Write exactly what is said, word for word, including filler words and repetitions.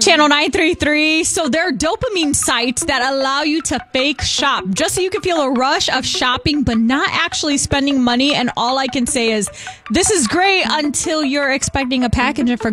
Channel nine three three. So there are dopamine sites that allow you to fake shop just so you can feel a rush of shopping but not actually spending money. And all I can say is this is great until you're expecting a package and forgot